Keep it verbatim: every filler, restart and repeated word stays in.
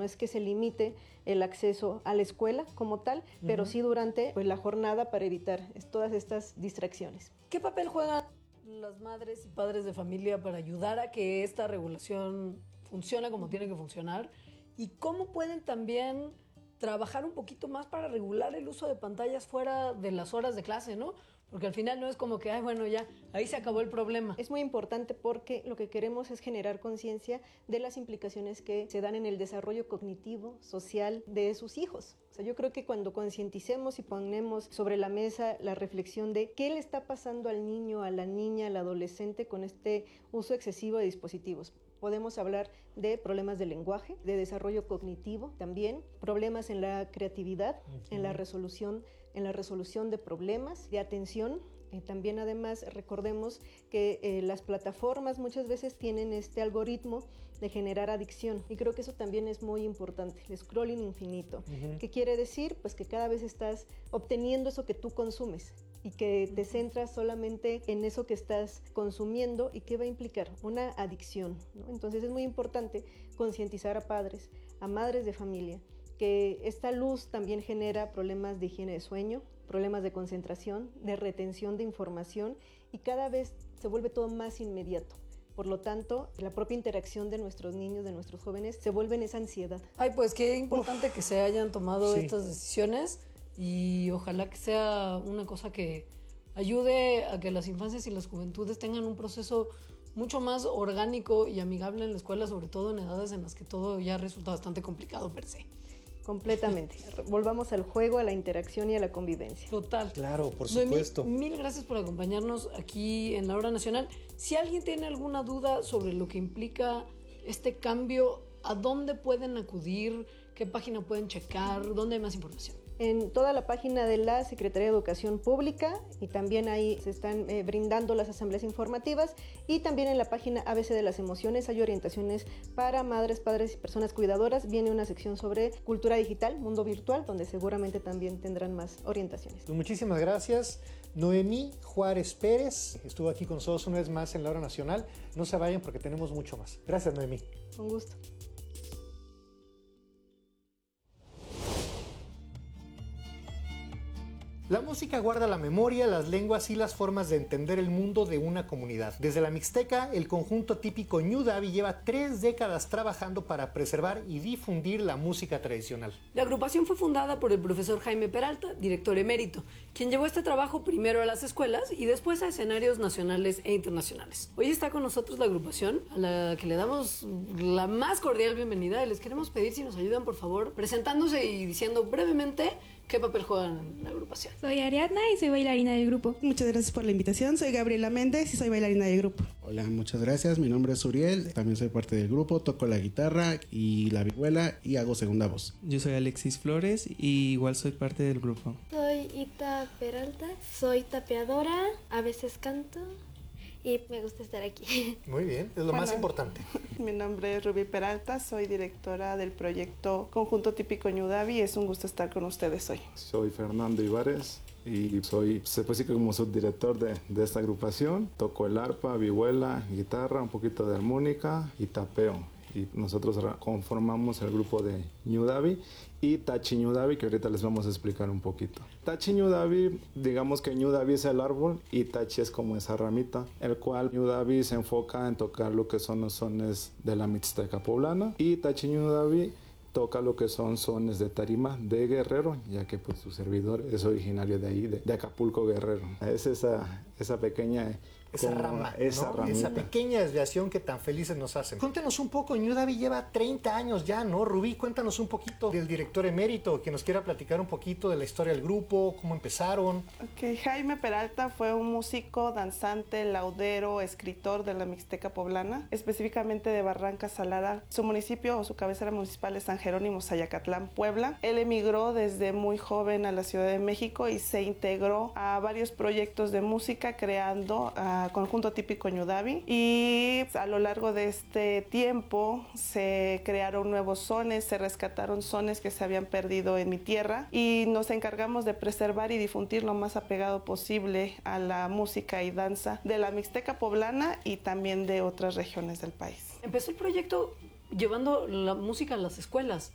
es que se limite el acceso a la escuela como tal, uh-huh. pero sí durante pues, la jornada para evitar todas estas distracciones. ¿Qué papel juegan las madres y padres de familia para ayudar a que esta regulación funcione como tiene que funcionar? ¿Y cómo pueden también trabajar un poquito más para regular el uso de pantallas fuera de las horas de clase, ¿no? Porque al final no es como que, ay, bueno, ya, ahí se acabó el problema. Es muy importante porque lo que queremos es generar conciencia de las implicaciones que se dan en el desarrollo cognitivo, social de sus hijos. O sea, yo creo que cuando concienticemos y ponemos sobre la mesa la reflexión de qué le está pasando al niño, a la niña, al adolescente con este uso excesivo de dispositivos. Podemos hablar de problemas de lenguaje, de desarrollo cognitivo también, problemas en la creatividad, uh-huh. en la resolución, en la resolución de problemas, de atención. Eh, también además recordemos que eh, las plataformas muchas veces tienen este algoritmo de generar adicción y creo que eso también es muy importante, el scrolling infinito. Uh-huh. ¿Qué quiere decir? Pues que cada vez estás obteniendo eso que tú consumes y que te centras solamente en eso que estás consumiendo y que va a implicar una adicción, ¿no? Entonces es muy importante concientizar a padres, a madres de familia, que esta luz también genera problemas de higiene de sueño, problemas de concentración, de retención de información y cada vez se vuelve todo más inmediato. Por lo tanto, la propia interacción de nuestros niños, de nuestros jóvenes, se vuelve en esa ansiedad. Ay, pues qué importante Uf. que se hayan tomado sí. estas decisiones. Y ojalá que sea una cosa que ayude a que las infancias y las juventudes tengan un proceso mucho más orgánico y amigable en la escuela, sobre todo en edades en las que todo ya resulta bastante complicado per se. Completamente. Volvamos al juego, a la interacción y a la convivencia. Total. Claro, por supuesto. Noemí, mil gracias por acompañarnos aquí en La Hora Nacional. Si alguien tiene alguna duda sobre lo que implica este cambio, ¿a dónde pueden acudir? ¿Qué página pueden checar? ¿Dónde hay más información? En toda la página de la Secretaría de Educación Pública y también ahí se están eh, brindando las asambleas informativas y también en la página A B C de las Emociones hay orientaciones para madres, padres y personas cuidadoras. Viene una sección sobre cultura digital, mundo virtual, donde seguramente también tendrán más orientaciones. Pues muchísimas gracias. Noemí Juárez Pérez estuvo aquí con nosotros una vez más en La Hora Nacional. No se vayan porque tenemos mucho más. Gracias, Noemí. Con gusto. La música guarda la memoria, las lenguas y las formas de entender el mundo de una comunidad. Desde la Mixteca, el conjunto típico Ñu Davi lleva tres décadas trabajando para preservar y difundir la música tradicional. La agrupación fue fundada por el profesor Jaime Peralta, director emérito, quien llevó este trabajo primero a las escuelas y después a escenarios nacionales e internacionales. Hoy está con nosotros la agrupación, a la que le damos la más cordial bienvenida y les queremos pedir si nos ayudan, por favor, presentándose y diciendo brevemente ¿qué papel juegan en la agrupación? Soy Ariadna y soy bailarina del grupo. Muchas gracias por la invitación. Soy Gabriela Méndez y soy bailarina del grupo. Hola, muchas gracias. Mi nombre es Uriel. También soy parte del grupo. Toco la guitarra y la vihuela y hago segunda voz. Yo soy Alexis Flores y igual soy parte del grupo. Soy Ita Peralta. Soy tapeadora. A veces canto. Y me gusta estar aquí. Muy bien, es lo bueno, más importante. Mi nombre es Rubí Peralta, soy directora del proyecto Conjunto Típico Ñu Davi. Es un gusto estar con ustedes hoy. Soy Fernando Ibares y soy, se puede decir que como subdirector de, de esta agrupación. Toco el arpa, vihuela, guitarra, un poquito de armónica y tapeo. Y nosotros conformamos el grupo de Ñu Davi y Tachi Ñu Davi, que ahorita les vamos a explicar un poquito. Tachi Ñu Davi, digamos que Ñu Davi es el árbol y Tachi es como esa ramita, el cual Ñu Davi se enfoca en tocar lo que son los sones de la Mixteca poblana y Tachi Ñu Davi toca lo que son sones de tarima de Guerrero, ya que pues su servidor es originario de ahí, de, de Acapulco, Guerrero. Es esa, esa pequeña... Esa rama, esa, ¿no? Esa pequeña desviación que tan felices nos hacen. Cuéntanos un poco, Ñu Davi lleva treinta años ya, ¿no? Rubí, cuéntanos un poquito del director emérito, que nos quiera platicar un poquito de la historia del grupo, cómo empezaron. Ok, Jaime Peralta fue un músico, danzante, laudero, escritor de la Mixteca poblana, específicamente de Barranca Salada. Su municipio o su cabecera municipal es San Jerónimo, Zayacatlán, Puebla. Él emigró desde muy joven a la Ciudad de México y se integró a varios proyectos de música creando a Conjunto Típico Ñu Davi y a lo largo de este tiempo se crearon nuevos sones, se rescataron sones que se habían perdido en mi tierra y nos encargamos de preservar y difundir lo más apegado posible a la música y danza de la Mixteca poblana y también de otras regiones del país. Empezó el proyecto llevando la música a las escuelas.